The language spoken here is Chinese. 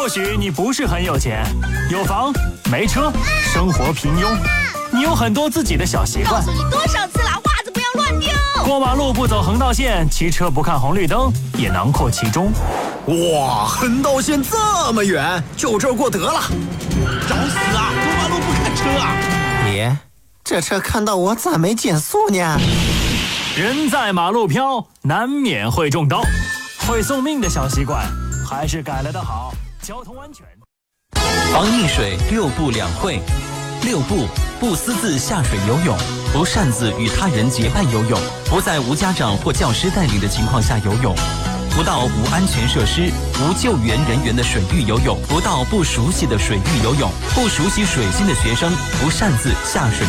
或许你不是很有钱，有房没车，生活平庸，你有很多自己的小习惯。 告诉你多少次了，袜子不要乱丢。 过马路不走横道线，骑车不看红绿灯，也囊括其中。 哇，横道线这么远，就这儿过得了。 找死啊！过马路不看车啊！ 爷，这车看到我咋没减速呢？ 人在马路飘，难免会中刀。会送命的小习惯，还是改了的好。交通安全。 防溺水6步2会。6步：不私自下水游泳，不擅自与他人结伴游泳，不在无家长或教师带领的情况下游泳，不到无安全设施、无救援人员的水域游泳，不到不熟悉的水域游泳，不熟悉水性的学生不擅自下水